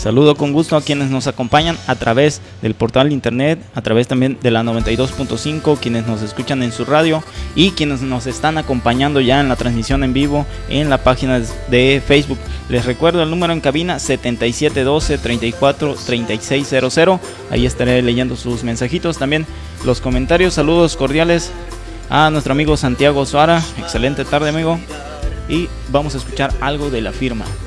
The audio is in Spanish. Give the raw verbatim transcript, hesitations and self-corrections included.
Saludo con gusto a quienes nos acompañan a través del portal de internet, a través también de la noventa y dos punto cinco, quienes nos escuchan en su radio y quienes nos están acompañando ya en la transmisión en vivo en la página de Facebook. Les recuerdo el número en cabina setenta y siete doce, treinta y cuatro, treinta y seis cero cero. Ahí estaré leyendo sus mensajitos, también los comentarios. Saludos cordiales a nuestro amigo Santiago Suara. Excelente tarde, amigo. Y vamos a escuchar algo de La Firma.